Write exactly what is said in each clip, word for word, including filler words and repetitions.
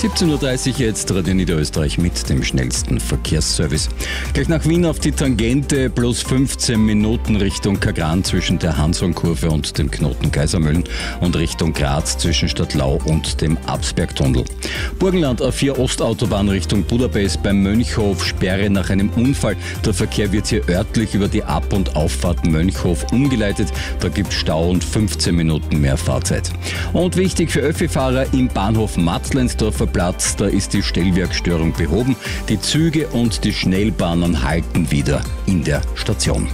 siebzehn Uhr dreißig jetzt, Radio Niederösterreich mit dem schnellsten Verkehrsservice. Gleich nach Wien auf die Tangente, plus fünfzehn Minuten Richtung Kagran zwischen der Hanson-Kurve und dem Knoten Kaisermühlen und Richtung Graz zwischen Stadtlau und dem Absbergtunnel. Burgenland A vier Ostautobahn Richtung Budapest beim Mönchhof, Sperre nach einem Unfall. Der Verkehr wird hier örtlich über die Ab- und Auffahrt Mönchhof umgeleitet. Da gibt es Stau und fünfzehn Minuten mehr Fahrzeit. Und wichtig für Öffi-Fahrer im Bahnhof Matzleinsdorfer Platz, da ist die Stellwerkstörung behoben. Die Züge und die Schnellbahnen halten wieder in der Station.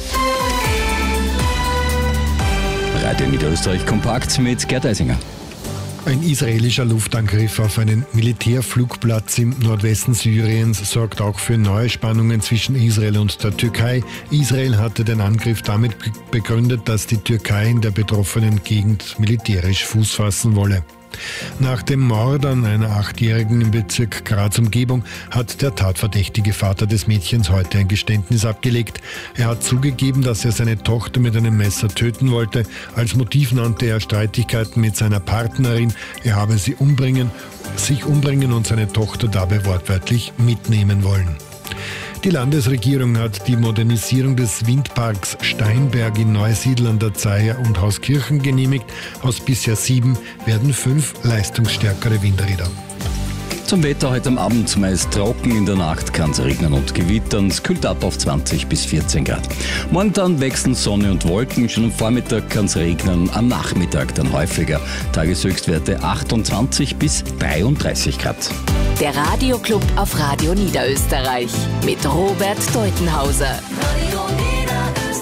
Radio Niederösterreich kompakt mit Gerd Eisinger. Ein israelischer Luftangriff auf einen Militärflugplatz im Nordwesten Syriens sorgt auch für neue Spannungen zwischen Israel und der Türkei. Israel hatte den Angriff damit begründet, dass die Türkei in der betroffenen Gegend militärisch Fuß fassen wolle. Nach dem Mord an einer Achtjährigen im Bezirk Graz-Umgebung hat der tatverdächtige Vater des Mädchens heute ein Geständnis abgelegt. Er hat zugegeben, dass er seine Tochter mit einem Messer töten wollte. Als Motiv nannte er Streitigkeiten mit seiner Partnerin. Er habe sie umbringen, sich umbringen und seine Tochter dabei wortwörtlich mitnehmen wollen. Die Landesregierung hat die Modernisierung des Windparks Steinberg in Neusiedl an der Zeier und Hauskirchen genehmigt. Aus bisher sieben werden fünf leistungsstärkere Windräder. Zum Wetter heute am Abend meist trocken, in der Nacht kann es regnen und gewittern. Es kühlt ab auf zwanzig bis vierzehn Grad. Morgen dann wechseln Sonne und Wolken, schon am Vormittag kann es regnen, am Nachmittag dann häufiger. Tageshöchstwerte achtundzwanzig bis dreiunddreißig Grad. Der Radioclub auf Radio Niederösterreich mit Robert Deutenhauser.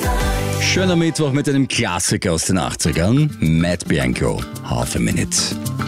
Schöner Mittwoch mit einem Klassiker aus den achtzigern, Matt Bianco, Half a Minute.